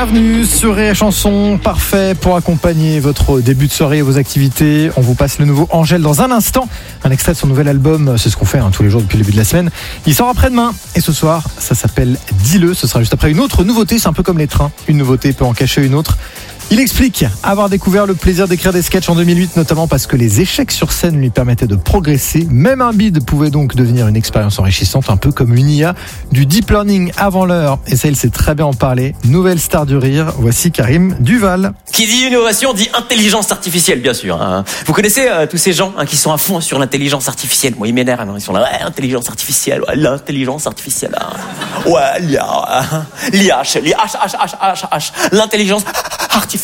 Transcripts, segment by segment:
Bienvenue sur Rire et Chanson, parfait pour accompagner votre début de soirée et vos activités. On vous passe le nouveau Angèle dans un instant. Un extrait de son nouvel album, c'est ce qu'on fait tous les jours depuis le début de la semaine. Il sort après-demain et ce soir, ça s'appelle Dis-le. Ce sera juste après une autre nouveauté, c'est un peu comme les trains. Une nouveauté peut en cacher une autre. Il explique avoir découvert le plaisir d'écrire des sketchs en 2008, notamment parce que les échecs sur scène lui permettaient de progresser. Même un bide pouvait donc devenir une expérience enrichissante, un peu comme une IA, du deep learning avant l'heure. Et ça, il sait très bien en parler. Nouvelle star du rire, voici Karim Duval. Qui dit innovation dit intelligence artificielle, bien sûr. Vous connaissez tous ces gens qui sont à fond sur l'intelligence artificielle. Moi, ils m'énervent. Ils sont là, ouais, intelligence artificielle, ouais, l'intelligence artificielle. Ouais, l'IA, l'intelligence artificielle.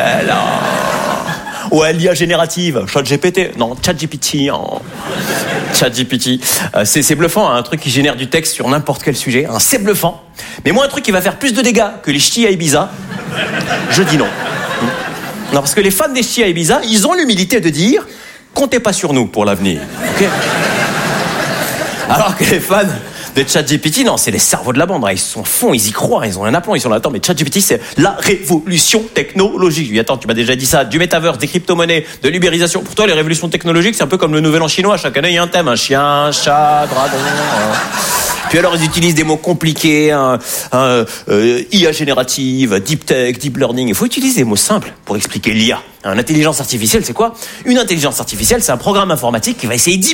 Ouais, l'IA générative, ChatGPT. Non, ChatGPT. ChatGPT. C'est bluffant, un truc qui génère du texte sur n'importe quel sujet. C'est bluffant. Mais moi, un truc qui va faire plus de dégâts que les ch'tis à Ibiza, je dis non. Non, parce que les fans des ch'tis à Ibiza, ils ont l'humilité de dire « Comptez pas sur nous pour l'avenir. » Okay. Alors que les fans de ChatGPT, non, c'est les cerveaux de la bande. Ils sont fonds, ils y croient, ils ont un aplomb, ils sont là. Attends, mais ChatGPT, c'est la révolution technologique. Je lui dis, attends, tu m'as déjà dit ça, du métaverse, des crypto-monnaies, de l'ubérisation. Pour toi, les révolutions technologiques, c'est un peu comme le nouvel an chinois. Chaque année, il y a un thème, un chien, un chat, dragon. Puis alors, ils utilisent des mots compliqués, IA générative, deep tech, deep learning. Il faut utiliser des mots simples pour expliquer l'IA. L'intelligence artificielle, c'est quoi ? Une intelligence artificielle, c'est un programme informatique qui va essayer